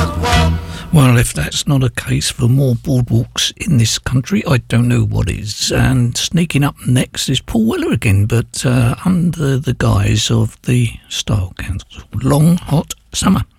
Well, if that's not a case for more boardwalks in this country, I don't know what is. And sneaking up next is Paul Weller again, but under the guise of the Style Council. Long, hot summer.